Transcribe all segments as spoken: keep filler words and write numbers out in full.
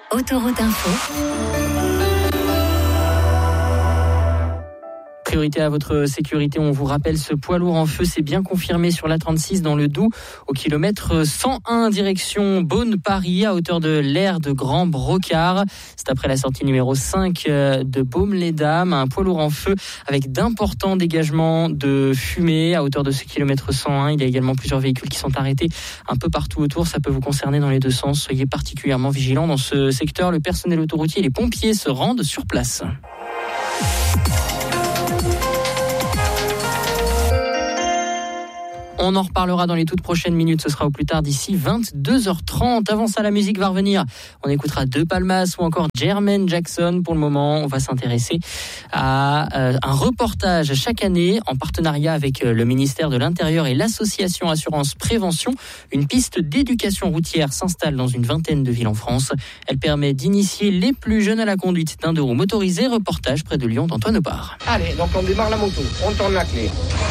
Autoroute Info. Priorité à votre sécurité, on vous rappelle, ce poids lourd en feu s'est bien confirmé sur l'A trente-six dans le Doubs, au kilomètre cent un, direction Beaune-Paris, à hauteur de l'aire de Grand Brocard. C'est après la sortie numéro cinq de Baume-les-Dames, un poids lourd en feu avec d'importants dégagements de fumée à hauteur de ce kilomètre cent un. Il y a également plusieurs véhicules qui sont arrêtés un peu partout autour. Ça peut vous concerner dans les deux sens. Soyez particulièrement vigilants dans ce secteur. Le personnel autoroutier et les pompiers se rendent sur place. On en reparlera dans les toutes prochaines minutes. Ce sera au plus tard d'ici vingt-deux heures trente. Avant ça, la musique va revenir. On écoutera De Palmas ou encore Jermaine Jackson. Pour le moment, on va s'intéresser à euh, un reportage chaque année en partenariat avec le ministère de l'Intérieur et l'association Assurance Prévention. Une piste d'éducation routière s'installe dans une vingtaine de villes en France. Elle permet d'initier les plus jeunes à la conduite d'un deux roues motorisé. Reportage près de Lyon d'Antoine Opar. Allez, donc on démarre la moto. On tourne la clé.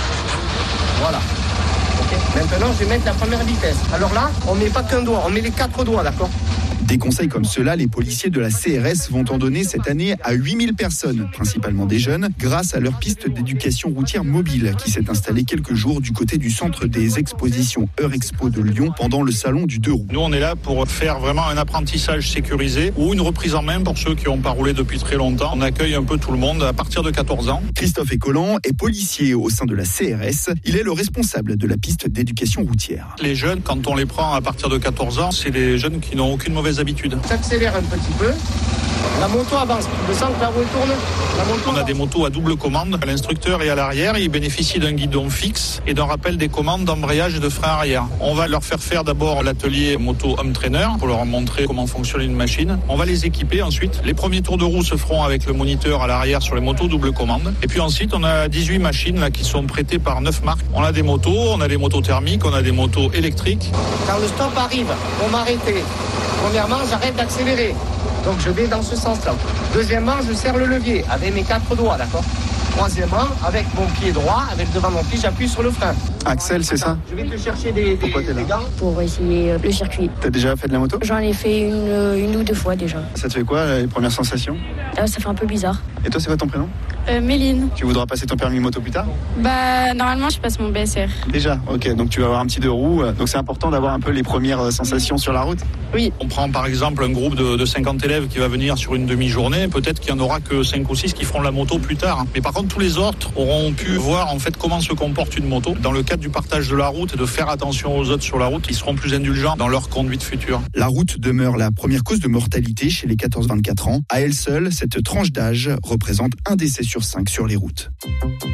Voilà. Okay. Maintenant, je vais mettre la première vitesse. Alors là, on met pas qu'un doigt, on met les quatre doigts, d'accord ? Des conseils comme ceux-là, les policiers de la C R S vont en donner cette année à huit mille personnes, principalement des jeunes, grâce à leur piste d'éducation routière mobile qui s'est installée quelques jours du côté du centre des expositions Eurexpo de Lyon pendant le salon du deux roues. Nous, on est là pour faire vraiment un apprentissage sécurisé ou une reprise en main pour ceux qui n'ont pas roulé depuis très longtemps. On accueille un peu tout le monde à partir de quatorze ans. Christophe Écollant est policier au sein de la C R S. Il est le responsable de la piste d'éducation routière. Les jeunes, quand on les prend à partir de quatorze ans, c'est des jeunes qui n'ont aucune mauvaise habitude. J'accélère un petit peu. La moto avance. Je sens que la roue tourne. La moto On a avance. des motos à double commande. L'instructeur est à l'arrière. Il bénéficie d'un guidon fixe et d'un rappel des commandes d'embrayage et de frein arrière. On va leur faire faire d'abord l'atelier moto home trainer pour leur montrer comment fonctionne une machine. On va les équiper ensuite. Les premiers tours de roue se feront avec le moniteur à l'arrière sur les motos double commande. Et puis ensuite, on a dix-huit machines là qui sont prêtées par neuf marques. On a des motos, on a des motos thermiques, on a des motos électriques. Quand le stop arrive, on m'arrêter. Premièrement, j'arrête d'accélérer. Donc je vais dans ce sens-là. Deuxièmement, je serre le levier avec mes quatre doigts, d'accord ? Troisièmement, avec mon pied droit, avec devant mon pied, j'appuie sur le frein. Axel, c'est ça ? Je vais te chercher des, des, des gants. Pour essayer euh, le circuit. T'as déjà fait de la moto ? J'en ai fait une, une ou deux fois déjà. Ça te fait quoi, les premières sensations ? Euh, ça fait un peu bizarre. Et toi, c'est quoi ton prénom ? Euh, Méline. Tu voudras passer ton permis moto plus tard ? Bah, normalement, je passe mon B S R. Déjà, ok, donc tu vas avoir un petit deux roues. Donc c'est important d'avoir un peu les premières sensations sur la route ? Oui. On prend par exemple un groupe de, de cinquante élèves qui va venir sur une demi-journée. Peut-être qu'il n'y en aura que cinq ou six qui feront la moto plus tard. Mais par contre, tous les autres auront pu voir en fait comment se comporte une moto. Dans le cadre du partage de la route et de faire attention aux autres sur la route, ils seront plus indulgents dans leur conduite future. La route demeure la première cause de mortalité chez les quatorze vingt-quatre ans. À elle seule, cette tranche d'âge représente un décès sur cinq sur les routes.